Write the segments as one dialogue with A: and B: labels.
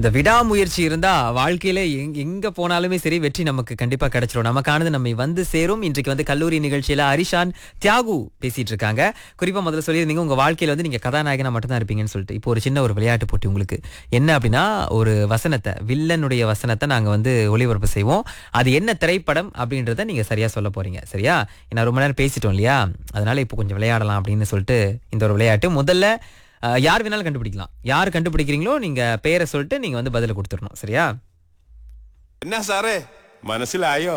A: இந்த விடாமுயற்சி இருந்தா வாழ்க்கையில எங்க போனாலுமே சரி வெற்றி நமக்கு கண்டிப்பா கிடைச்சிரும். நமக்கானது நம்மை வந்து சேரும். இன்றைக்கு வந்து கல்லூரி நிகழ்ச்சியில அரிஷான் தியாகு பேசிட்டு இருக்காங்க. குறிப்பா முதல்ல சொல்லியிருந்தீங்க உங்க வாழ்க்கையில வந்து நீங்க கதாநாயகனா மட்டும்தான் இருப்பீங்கன்னு சொல்லிட்டு. இப்போ ஒரு சின்ன ஒரு விளையாட்டு போட்டி உங்களுக்கு. என்ன அப்படின்னா, ஒரு வசனத்தை, வில்லனுடைய வசனத்தை நாங்க வந்து ஒளிபரப்பு செய்வோம். அது என்ன திரைப்படம் அப்படின்றத நீங்க சரியா சொல்ல போறீங்க. சரியா? ஏன்னா ரொம்ப நேரம் பேசிட்டோம் இல்லையா, அதனால இப்போ கொஞ்சம் விளையாடலாம் அப்படின்னு சொல்லிட்டு இந்த ஒரு விளையாட்டு. முதல்ல யார் வேணாலும் கண்டுபிடிக்கலாம். யார் கண்டுபிடிக்கிறீங்களோ நீங்க பெயரை சொல்லிட்டு நீங்க வந்து பதில கொடுத்துடணும். சரியா?
B: என்ன சாரே மனசிலாயோ?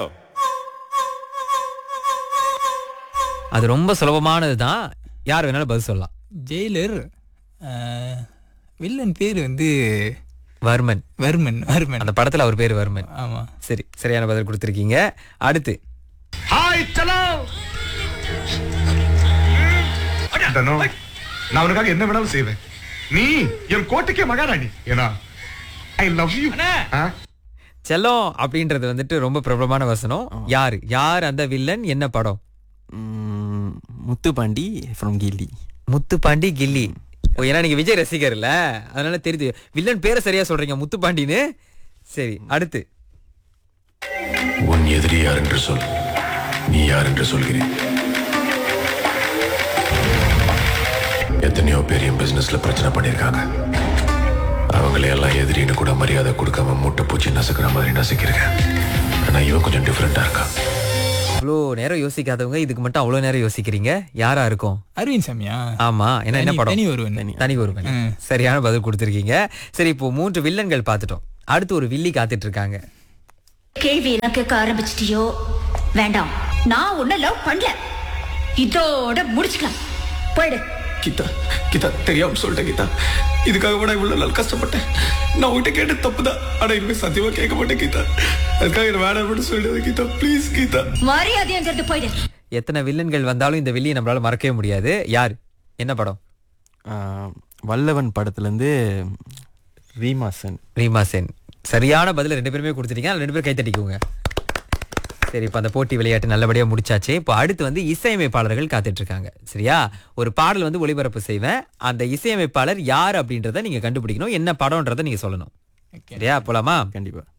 A: அது ரொம்ப சுலபமானதுதான். யார் வேணாலும் பதில் சொல்லலாம்.
C: ஜெயிலர். வில்லன் பேர் வந்து
A: வர்மன்.
C: வர்மன். வர்மன்.
A: அந்த படத்துல அவர் பேர் வர்மன்.
C: ஆமா.
A: சரி, சரியான பதில் கொடுத்திருக்கீங்க. அடுத்து
D: ஹாய் சலோ. அடனோ, நான் உனக்காக என்ன வேணாலும் செய்வேன். நீ என் கோட்டைக்கே மகாராணி. ஏனா ஐ லவ் யூ.
A: செல்லம் அப்படின்றது வந்துட்டு ரொம்ப பிரபலமான வசனம். யார் அந்த வில்லன், என்ன படம்?
E: முத்துப்பாண்டி ஃப்ரம் கில்லி.
A: முத்துப்பாண்டி கில்லி. ஓ, ஏன்னா நீங்க விஜய் ரசிகர் இல்ல, அதனால தெரியுது. வில்லன் பேரை சரியா சொல்றீங்க, முத்துப்பாண்டின்னு. சரி, அடுத்து.
F: உன் எதிரி யார் என்று சொல், நீ யார் என்று சொல்கிறேன். எத்தனையோ பேர் என் பிசினஸ்ல பிரச்சனை பண்ணிருக்காங்க. அவங்களை எல்லாம் எதிரின்னு கூட மரியாதை கொடுக்காம மூட்டை பூச்சி நசுக்கிற மாதிரி நசுக்கிருக்கேன். ஆனா இவன் கொஞ்சம் டிஃபரெண்டா இருக்கான்.
A: அவ்வளோ நேரம் யோசிக்காதவங்க இதுக்கு மட்டும் அவ்வளோ நேரம் யோசிக்கிறீங்க. யாரா இருக்கும்?
C: அரவிந்த் சாமியா?
A: ஆமா. என்ன படம்?
C: தனி
A: ஒருவன். சரியான பதில் கொடுத்திருக்கீங்க. சரி, இப்போ 3 வில்லன்கள் பார்த்துட்டோம். அடுத்து ஒரு வில்லி காத்துட்டு இருக்காங்க.
G: கேள்வி எல்லாம் கேட்க ஆரம்பிச்சிட்டியோ? வேண்டாம், நான் உன்னை லவ் பண்ணல. இதோட முடிச்சுக்கலாம். போயிடு.
E: கீதா, கீதா தெரியாம சொல்லிட்டேன் கீதா. இதுக்காக கூட இவ்வளவு நாள் கஷ்டப்பட்டேன். நான் உங்ககிட்ட கேட்டு தப்புதான். ஆனா இனிமே சத்தியமா கேட்க மாட்டேன் கீதா. அதுக்காக என்ன வேணாம் சொல்லிடுது கீதா. ப்ளீஸ் கீதா.
G: மரியாதைங்கிறது போயிடு.
A: எத்தனை வில்லன்கள் வந்தாலும் இந்த வில்லியை நம்மளால மறக்கவே முடியாது. யார், என்ன படம்?
E: வல்லவன் படத்துல இருந்து
A: ரீமாசென். சரியான பதில 2 பேருமே கொடுத்துட்டீங்க. 2 பேரும் கைத்தட்டிக்குங்க. சரி, இப்போ அந்த போட்டி விளையாட்டு நல்லபடியா முடிச்சாச்சு. இப்போ அடுத்து வந்து இசையமைப்பாளர்கள் காத்துட்டு இருக்காங்க. சரியா? ஒரு பாடல் வந்து ஒளிபரப்பு செய்வேன். அந்த இசையமைப்பாளர் யார் அப்படின்றத நீங்க கண்டுபிடிக்கணும். என்ன படம்ன்றத நீங்க சொல்லணும். சரியா? போலாமா?
E: கண்டிப்பா.